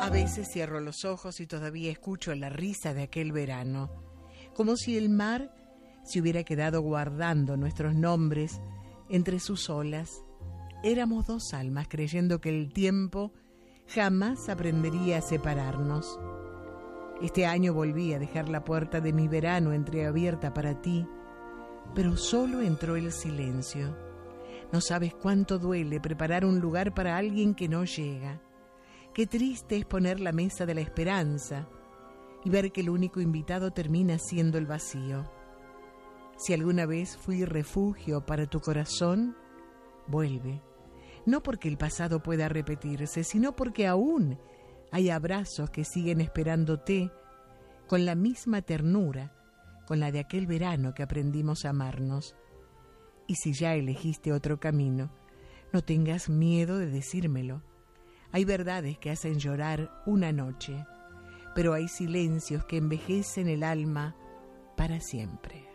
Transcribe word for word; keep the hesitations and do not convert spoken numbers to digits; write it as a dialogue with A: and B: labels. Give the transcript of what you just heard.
A: A veces cierro los ojos y todavía escucho la risa de aquel verano, como si el mar se hubiera quedado guardando nuestros nombres entre sus olas. Éramos dos almas creyendo que el tiempo jamás aprendería a separarnos. Este año volví a dejar la puerta de mi verano entreabierta para ti, pero solo entró el silencio. No sabes cuánto duele preparar un lugar para alguien que no llega. Qué triste es poner la mesa de la esperanza y ver que el único invitado termina siendo el vacío. Si alguna vez fui refugio para tu corazón, vuelve. No porque el pasado pueda repetirse, sino porque aún hay abrazos que siguen esperándote con la misma ternura, con la de aquel verano que aprendimos a amarnos. Y si ya elegiste otro camino, no tengas miedo de decírmelo. Hay verdades que hacen llorar una noche, pero hay silencios que envejecen el alma para siempre.